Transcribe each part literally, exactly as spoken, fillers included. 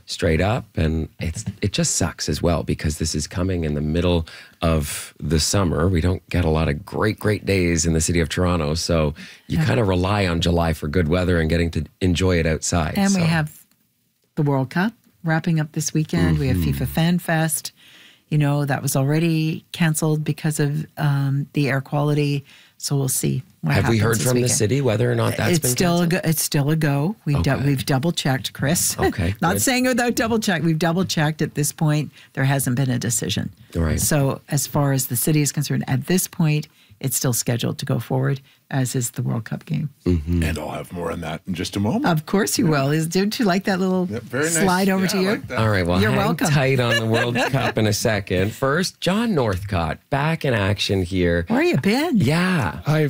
straight up. And it's it just sucks as well because this is coming in the middle of the summer. We don't get a lot of great, great days in the city of Toronto. So you kind of rely on July for good weather and getting to enjoy it outside. And so. we have the World Cup wrapping up this weekend. Mm-hmm. We have FIFA Fan Fest. You know, that was already canceled because of um, the air quality. So we'll see what Have we heard this from weekend. the city whether or not that's it's been still canceled? a go, It's still a go. We've, Okay. du- we've double-checked, Chris. Okay, Not good. saying without double-check. We've double-checked. At this point, there hasn't been a decision. All right. So as far as the city is concerned, at this point, it's still scheduled to go forward, as is the World Cup game. Mm-hmm. And I'll have more on that in just a moment. Of course you will. Is Don't you like that little Yeah, very nice. slide over Yeah, to I you? like that. All right, well, You're hang welcome. tight on the World Cup in a second. First, John Northcott, back in action here. Where you been? Yeah, I've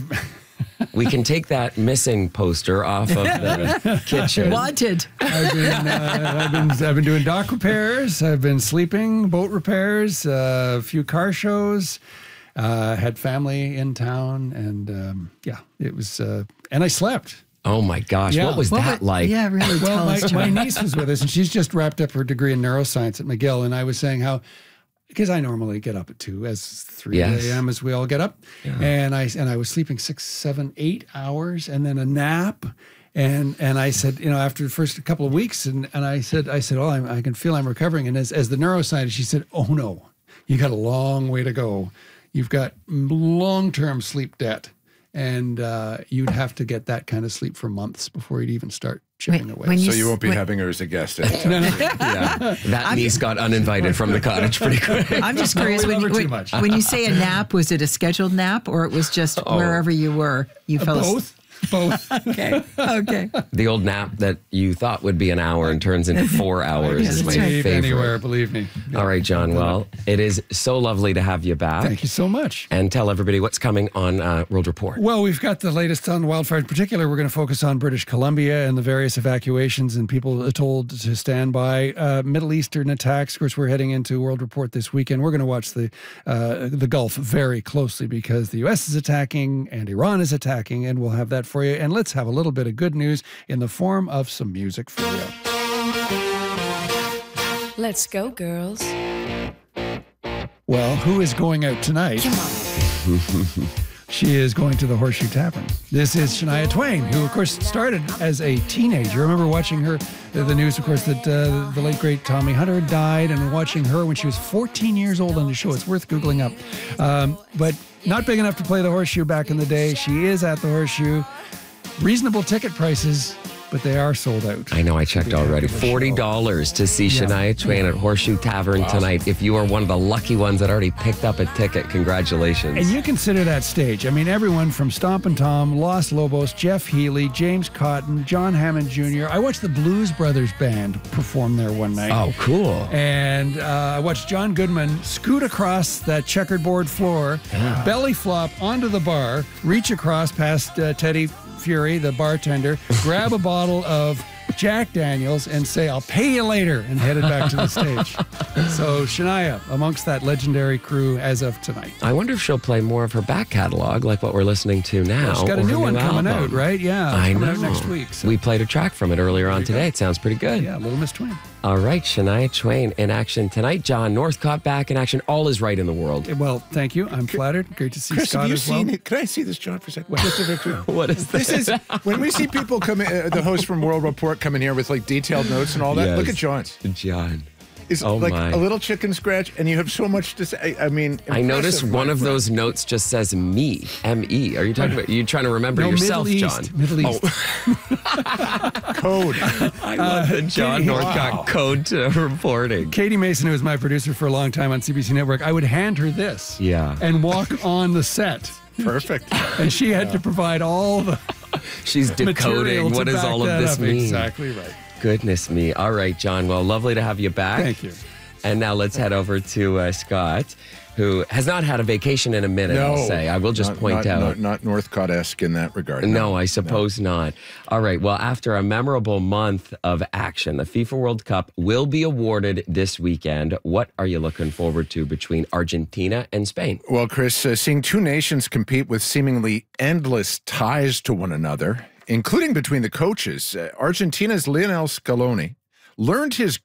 we can take that missing poster off of the kitchen. Wanted. I've been, uh, I've been I've been doing dock repairs. I've been sleeping, boat repairs, uh, a few car shows. Uh, had family in town, and um, yeah, it was. Uh, and I slept. Oh my gosh, Yeah. what was What that wa- like? Yeah, really. Well, tell my, us, my John. niece was with us, and she's just wrapped up her degree in neuroscience at McGill. And I was saying how, because I normally get up at two, as three Yes. a.m. as we all get up, and I and I was sleeping six, seven, eight hours, and then a nap. And and I said, you know, after the first couple of weeks, and, and I said, I said, oh, I'm, I can feel I'm recovering. And as as the neuroscientist, she said, oh no, you got a long way to go. You've got long-term sleep debt, and uh, you'd have to get that kind of sleep for months before you'd even start chipping Wait, away. when So s- you won't be when- having her as a guest. anytime. Yeah, that niece got uninvited from the cottage pretty quick. I'm just curious, we when, love her when, too much. when you say a nap, was it a scheduled nap or it was just wherever you were? You fell asleep? Both, both. Okay, okay. The old nap that you thought would be an hour and turns into four hours Yes, is my that's right. Sleep favorite. anywhere, believe me. Yeah. All right, John. Well, it is so lovely to have you back. Thank you so much. And tell everybody what's coming on uh, World Report. Well, we've got the latest on wildfire. In particular, we're going to focus on British Columbia and the various evacuations and people told to stand by. Uh, Middle Eastern attacks. Of course, we're heading into World Report this weekend. We're going to watch the uh, the Gulf very closely because the U S is attacking and Iran is attacking, and we'll have that for you. And let's have a little bit of good news in the form of some music for you. Let's go, girls. Well, who is going out tonight? Come on. She is going to the Horseshoe Tavern. This is Shania Twain, who, of course, started as a teenager. I remember watching her, the, the news, of course, that uh, the late, great Tommy Hunter died, and watching her when she was fourteen years old on the show. It's worth Googling up. Um, but not big enough to play the Horseshoe back in the day. She is at the Horseshoe. Reasonable ticket prices, but they are sold out. I know I checked already. forty dollars to see Shania Twain at Horseshoe Tavern tonight. If you are one of the lucky ones that already picked up a ticket, congratulations. And you consider that stage. I mean, everyone from Stompin' Tom, Los Lobos, Jeff Healey, James Cotton, John Hammond Junior I watched the Blues Brothers Band perform there one night. Oh, cool. And uh, I watched John Goodman scoot across that checkered board floor, belly flop onto the bar, reach across past uh, Teddy Fury, the bartender, grab a bottle of Jack Daniels and say, I'll pay you later, and headed back to the stage. So Shania, amongst that legendary crew as of tonight. I wonder if she'll play more of her back catalog like what we're listening to now. She's got a or her new one coming album. out, right? Yeah. I coming know. out next week. So. We played a track from it earlier on today. It sounds pretty good. Yeah, Little Miss Twain. All right, Shania Twain in action tonight. John Northcott back in action. All is right in the world. Well, thank you. I'm flattered. Great to see Chris, Scott have you as well. seen it? Can I see this, John, for a second? Just a picture. What is This is when we see people come in, uh, the host from World Report come in here with like detailed notes and all that. Yes. Look at John's. John. It's Oh, like my. a little chicken scratch, and you have so much to say. I mean, I noticed impressive, one my of friend. those notes just says me, M E. Are you talking about, you trying to remember No, yourself, Middle John? East. Middle East. code. I love the John Katie- Northcott Wow. code to reporting. Katie Mason, who was my producer for a long time on C B C Network, I would hand her this Yeah. and walk on the set. Perfect. And she had to provide all the She's material decoding to what does back all of that this up. mean. Exactly right. Goodness me. All right, John. Well, lovely to have you back. Thank you. And now let's head over to uh, Scott, who has not had a vacation in a minute, No, I'll say. I will just not, point not, out. Not, not Northcott-esque in that regard. No, I suppose not. All right. Well, after a memorable month of action, the FIFA World Cup will be awarded this weekend. What are you looking forward to between Argentina and Spain? Well, Chris, uh, seeing two nations compete with seemingly endless ties to one another, including between the coaches, uh, Argentina's Lionel Scaloni learned his